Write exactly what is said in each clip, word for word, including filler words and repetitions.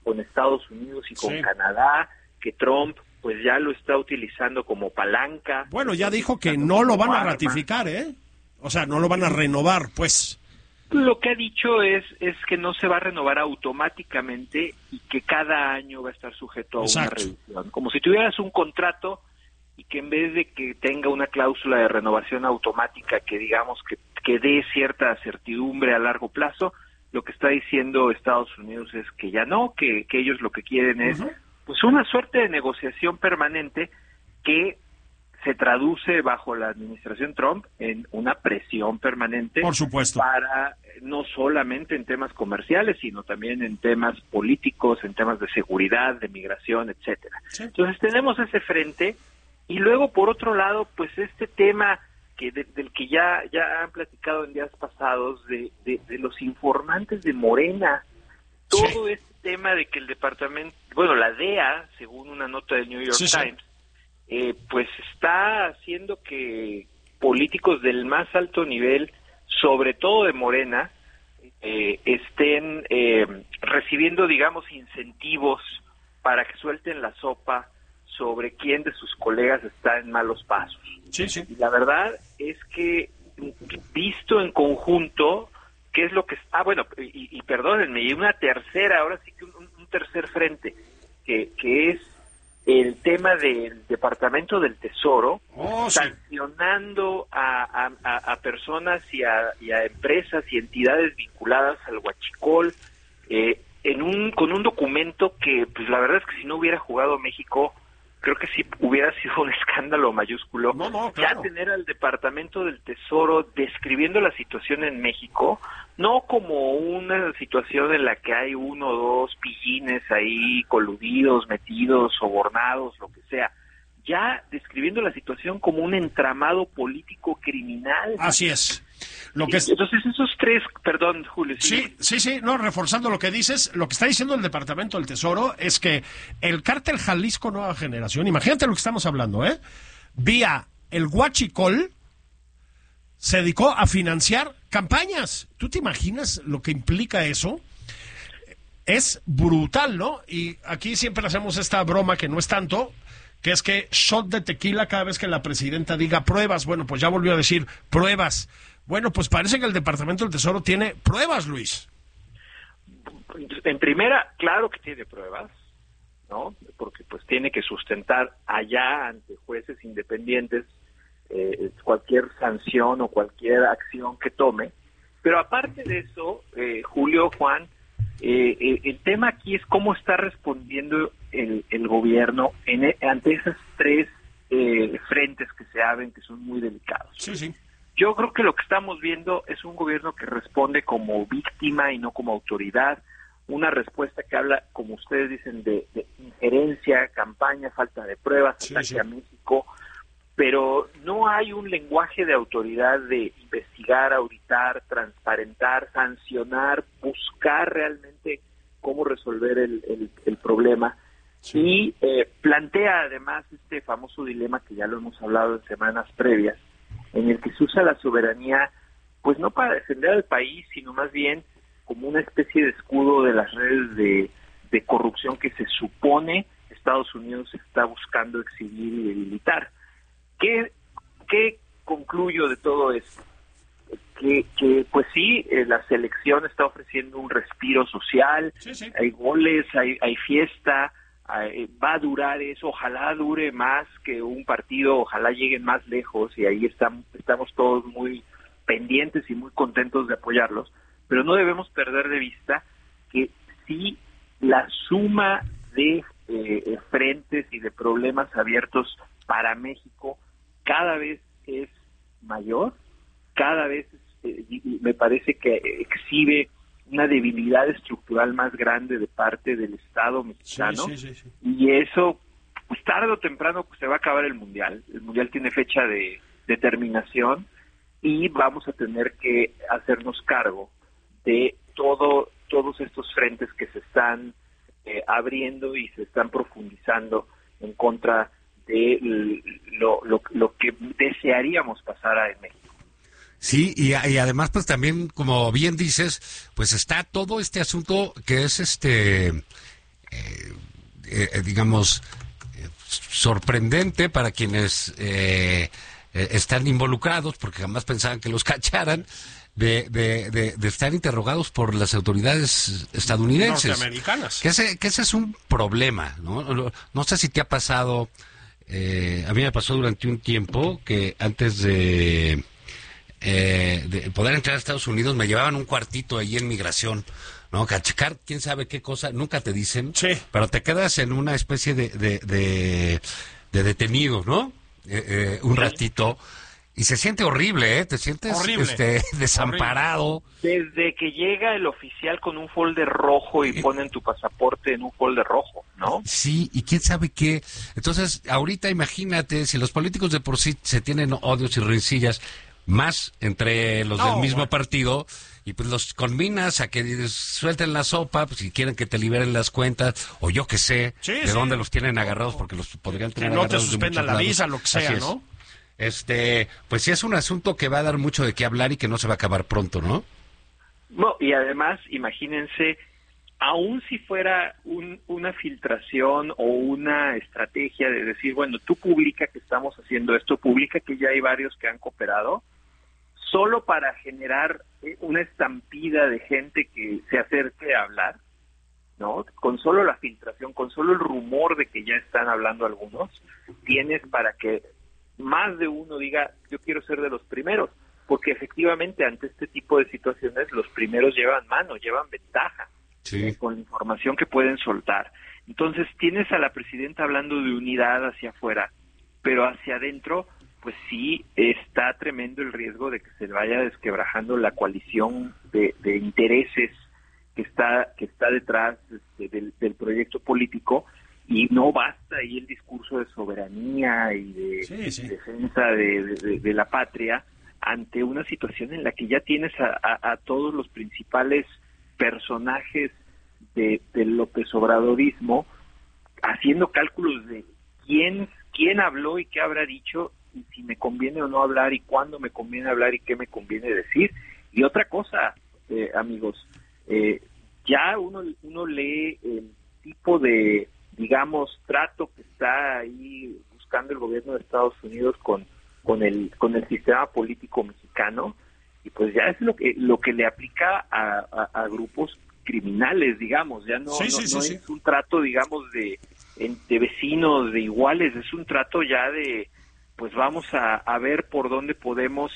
con Estados Unidos y con sí. Canadá, que Trump pues ya lo está utilizando como palanca. Bueno, ya dijo que no lo van a ratificar, ¿eh? O sea, no lo van a renovar, pues. Lo que ha dicho es es que no se va a renovar automáticamente y que cada año va a estar sujeto a Exacto. una revisión. Como si tuvieras un contrato y que en vez de que tenga una cláusula de renovación automática que digamos que, que dé cierta certidumbre a largo plazo, lo que está diciendo Estados Unidos es que ya no, que, que ellos lo que quieren es uh-huh. pues una suerte de negociación permanente que se traduce bajo la administración Trump en una presión permanente. Por supuesto. Para no solamente en temas comerciales, sino también en temas políticos, en temas de seguridad, de migración, etcétera. Sí. Entonces tenemos ese frente y luego por otro lado, pues este tema que de, del que ya ya han platicado en días pasados de, de, de los informantes de Morena, todo sí. este tema de que el departamento, bueno, la D E A, según una nota del New York sí, Times, sí. Eh, pues está haciendo que políticos del más alto nivel, sobre todo de Morena, eh, estén eh, recibiendo, digamos, incentivos para que suelten la sopa sobre quién de sus colegas está en malos pasos. Sí, sí. Y la verdad es que, visto en conjunto, ¿qué es lo que... Ah, bueno, y, y perdónenme, y una tercera, ahora sí que un, un tercer frente, que, que es el tema del Departamento del Tesoro, oh, sí. sancionando a, a, a personas y a, y a empresas y entidades vinculadas al huachicol, eh, en un con un documento que, pues la verdad es que si no hubiera jugado México, creo que sí hubiera sido un escándalo mayúsculo. No, no, claro. Ya tener al Departamento del Tesoro describiendo la situación en México, no como una situación en la que hay uno o dos pillines ahí coludidos, metidos, sobornados, lo que sea, ya describiendo la situación como un entramado político criminal. Así es. Lo que es... Entonces esos tres, perdón, Julio. Sí, sí, sí, sí, no, reforzando lo que dices, lo que está diciendo el Departamento del Tesoro es que el cártel Jalisco Nueva Generación, imagínate lo que estamos hablando, ¿eh? Vía el huachicol, se dedicó a financiar campañas. ¿Tú te imaginas lo que implica eso? Es brutal, ¿no? Y aquí siempre hacemos esta broma que no es tanto, que es que shot de tequila cada vez que la presidenta diga pruebas. Bueno, pues ya volvió a decir pruebas. Bueno, pues parece que el Departamento del Tesoro tiene pruebas, Luis. En primera, claro que tiene pruebas, ¿no? Porque pues tiene que sustentar allá ante jueces independientes eh, cualquier sanción o cualquier acción que tome. Pero aparte de eso, eh, Julio, Juan, eh, eh, el tema aquí es cómo está respondiendo el, el gobierno en, ante esas tres eh, frentes que se abren, que son muy delicados. Sí, sí. Yo creo que lo que estamos viendo es un gobierno que responde como víctima y no como autoridad, una respuesta que habla, como ustedes dicen, de, de injerencia, campaña, falta de pruebas, sí, ataque sí. a México, pero no hay un lenguaje de autoridad de investigar, auditar, transparentar, sancionar, buscar realmente cómo resolver el, el, el problema. Sí. Y eh, plantea además este famoso dilema que ya lo hemos hablado en semanas previas, en el que se usa la soberanía, pues no para defender al país, sino más bien como una especie de escudo de las redes de, de corrupción que se supone Estados Unidos está buscando exhibir y debilitar. ¿Qué, qué concluyo de todo esto? Que, que pues sí, eh, la selección está ofreciendo un respiro social, sí, sí. hay goles, hay, hay fiesta, hay, va a durar eso, ojalá dure más que un partido, ojalá lleguen más lejos y ahí estamos, estamos todos muy pendientes y muy contentos de apoyarlos, pero no debemos perder de vista que sí la suma de eh, frentes y de problemas abiertos para México cada vez es mayor, cada vez eh, me parece que exhibe una debilidad estructural más grande de parte del Estado mexicano, sí, sí, sí, sí. Y eso, pues tarde o temprano pues, se va a acabar el Mundial. El Mundial tiene fecha de, de terminación y vamos a tener que hacernos cargo de todo todos estos frentes que se están eh, abriendo y se están profundizando en contra de lo, lo, lo que desearíamos pasara en México. Sí, y, y además, pues también, como bien dices, pues está todo este asunto que es este eh, eh, digamos, eh, sorprendente para quienes eh, eh, están involucrados, porque jamás pensaban que los cacharan, de, de, de, de estar interrogados por las autoridades estadounidenses. Norteamericanas. Que ese, que ese es un problema, ¿no? No, no sé si te ha pasado, eh, a mí me pasó durante un tiempo que antes de, eh, de poder entrar a Estados Unidos me llevaban un cuartito ahí en migración, ¿no? Que a checar quién sabe qué cosa, nunca te dicen, sí, pero te quedas en una especie de, de, de, de detenido, ¿no? Eh, eh, un ratito. Y se siente horrible, ¿eh? Te sientes este, desamparado. Desde que llega el oficial con un folder rojo y ponen tu pasaporte en un folder rojo, ¿no? Sí, y quién sabe qué. Entonces, ahorita imagínate, si los políticos de por sí se tienen odios y rencillas, más entre los no, del mismo bueno. partido, y pues los combinas a que suelten la sopa, pues si quieren que te liberen las cuentas, o yo qué sé, sí, de sí. dónde los tienen agarrados, porque los podrían tener que no agarrados te suspendan la visa, lo que sea, ¿no? Este, pues sí es un asunto que va a dar mucho de qué hablar y que no se va a acabar pronto, ¿no? No, y además, imagínense, aun si fuera un, una filtración o una estrategia de decir, bueno, tú publica que estamos haciendo esto, publica que ya hay varios que han cooperado, solo para generar una estampida de gente que se acerque a hablar, ¿no? Con solo la filtración, con solo el rumor de que ya están hablando algunos, tienes para que más de uno diga, yo quiero ser de los primeros, porque efectivamente ante este tipo de situaciones los primeros llevan mano, llevan ventaja, sí. eh, con la información que pueden soltar. Entonces tienes a la presidenta hablando de unidad hacia afuera, pero hacia adentro, pues sí está tremendo el riesgo de que se vaya desquebrajando la coalición de, de intereses que está que está detrás este, del, del proyecto político. Y no basta ahí el discurso de soberanía y de sí, sí. defensa de, de, de la patria ante una situación en la que ya tienes a, a, a todos los principales personajes de, del López Obradorismo haciendo cálculos de quién, quién habló y qué habrá dicho, y si me conviene o no hablar, y cuándo me conviene hablar y qué me conviene decir. Y otra cosa, eh, amigos, eh, ya uno, uno lee el tipo de digamos, trato que está ahí buscando el gobierno de Estados Unidos con con el con el sistema político mexicano, y pues ya es lo que lo que le aplica a, a, a grupos criminales, digamos, ya no, sí, no, sí, no sí, es sí. un trato, digamos, de, de vecinos, de iguales, es un trato ya de, pues vamos a, a ver por dónde podemos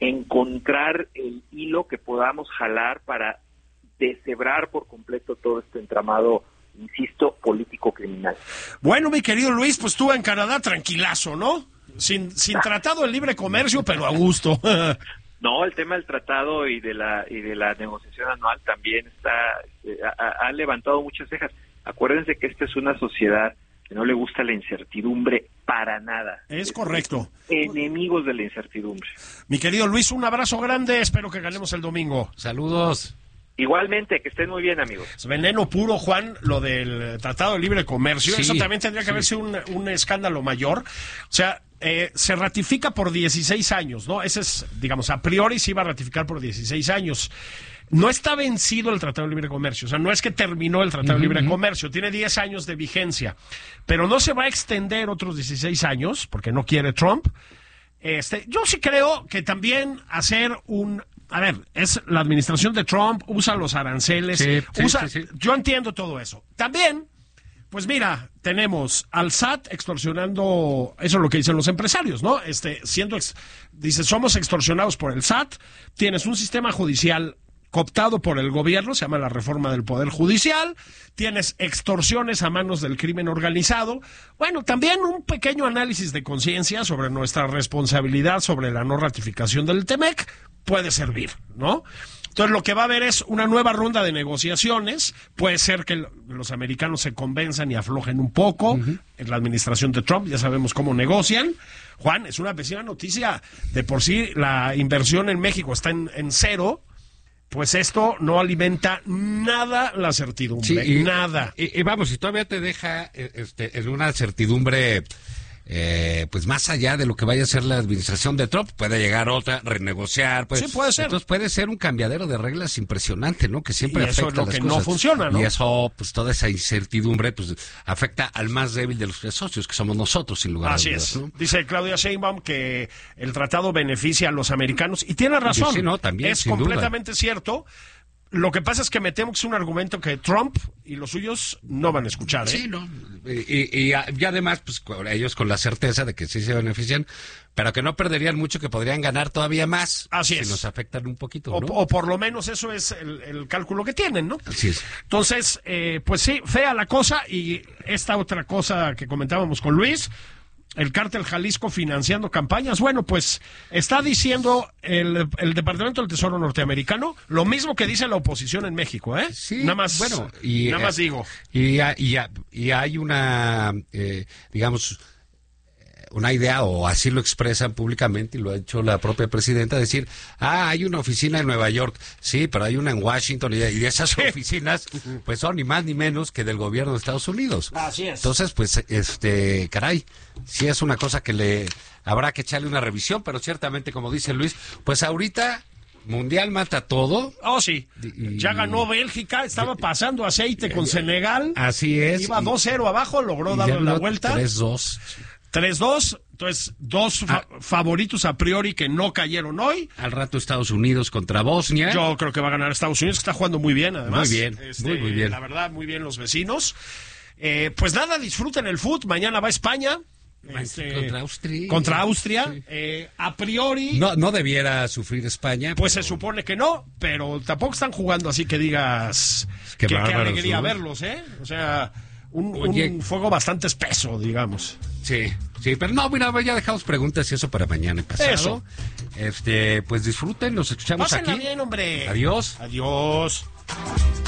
encontrar el hilo que podamos jalar para deshebrar por completo todo este entramado, insisto, político-criminal. Bueno, mi querido Luis, pues tú en Canadá tranquilazo, ¿no? Sin, sin tratado de libre comercio, pero a gusto. No, el tema del tratado y de la y de la negociación anual también está eh, ha, ha levantado muchas cejas. Acuérdense que esta es una sociedad que no le gusta la incertidumbre para nada. Es correcto. Enemigos de la incertidumbre. Mi querido Luis, un abrazo grande, espero que ganemos el domingo. Saludos. Igualmente, que estén muy bien, amigos. Es veneno puro, Juan, lo del Tratado de Libre Comercio. Sí, Eso también tendría que sí. haberse un, un escándalo mayor. O sea, eh, se ratifica por dieciséis años, ¿no? Ese es, digamos, a priori se iba a ratificar por dieciséis años. No está vencido el Tratado de Libre Comercio, o sea, no es que terminó el Tratado uh-huh. de Libre Comercio, tiene diez años de vigencia, pero no se va a extender otros dieciséis años, porque no quiere Trump. Este, yo sí creo que también hacer un... A ver, es la administración de Trump, usa los aranceles, sí, sí, usa... sí, sí. Yo entiendo todo eso. También, pues mira, tenemos al S A T extorsionando, eso es lo que dicen los empresarios, ¿no? Este, siendo, ex, dice, somos extorsionados por el S A T, tienes un sistema judicial cooptado por el gobierno, se llama la reforma del Poder Judicial, tienes extorsiones a manos del crimen organizado. Bueno, también un pequeño análisis de conciencia sobre nuestra responsabilidad sobre la no ratificación del T M E C puede servir, ¿no? Entonces lo que va a haber es una nueva ronda de negociaciones, puede ser que los americanos se convenzan y aflojen un poco, uh-huh. en la administración de Trump, ya sabemos cómo negocian. Juan, es una pésima noticia, de por sí la inversión en México está en, en cero, pues esto no alimenta nada la certidumbre, sí, y, nada. Y, y vamos, si todavía te deja este, en una certidumbre eh, pues más allá de lo que vaya a ser la administración de Trump, puede llegar otra, renegociar. Pues, sí, puede ser. Entonces puede ser un cambiadero de reglas impresionante, ¿no? Que siempre y eso afecta es lo a las que cosas. no funciona, ¿no? Y eso, pues toda esa incertidumbre, pues afecta al más débil de los tres socios, que somos nosotros, sin lugar Así a dudas, es. ¿no? Dice Claudia Sheinbaum que el tratado beneficia a los americanos, y tiene razón. Sí, no, también, es sin completamente cierto. Lo que pasa es que me temo que es un argumento que Trump y los suyos no van a escuchar, ¿eh? Sí, ¿no? Y, y, y además, pues ellos con la certeza de que sí se benefician, pero que no perderían mucho, que podrían ganar todavía más. Así si es. nos afectan un poquito, O, ¿no? o por lo menos eso es el, el cálculo que tienen, ¿no? Así es. Entonces, eh, pues sí, fea la cosa. Y esta otra cosa que comentábamos con Luis, el cártel Jalisco financiando campañas. Bueno, pues está diciendo el, el Departamento del Tesoro norteamericano lo mismo que dice la oposición en México, ¿eh? Sí, nada más, bueno, y, nada más eh, digo. Y, y, y hay una, eh, digamos, una idea, o así lo expresan públicamente, y lo ha hecho la propia presidenta, decir, ah, hay una oficina en Nueva York, sí, pero hay una en Washington, y, y esas Sí. oficinas, pues son ni más ni menos que del gobierno de Estados Unidos. Así es. Entonces, pues, este, caray, sí es una cosa que le habrá que echarle una revisión, pero ciertamente, como dice Luis, pues ahorita Mundial mata todo. Oh, sí. Y- Ya ganó Bélgica, estaba pasando aceite con Senegal. Así es. Iba y- dos cero abajo, logró y darle ya la no, vuelta. tres dos. tres dos. Entonces, dos fa- favoritos a priori que no cayeron hoy. Al rato Estados Unidos contra Bosnia. Yo creo que va a ganar Estados Unidos, que está jugando muy bien, además. Muy bien, muy, muy bien. La verdad, muy bien los vecinos. Eh, pues nada, disfruten el fútbol. Mañana va España. Este, Contra Austria. Contra Austria. Sí. Eh, a priori, No, no debiera sufrir España. pues pero- se supone que no, pero tampoco están jugando así que digas Qué que, qué bárbaros, alegría ¿no? verlos, ¿eh? O sea, un, Oye. un fuego bastante espeso, digamos. Sí, sí, pero no, mira, ya dejamos preguntas y eso para mañana y pasado. Eso. Este, pues disfruten, nos escuchamos Pásenla aquí. bien, hombre. Adiós. Adiós.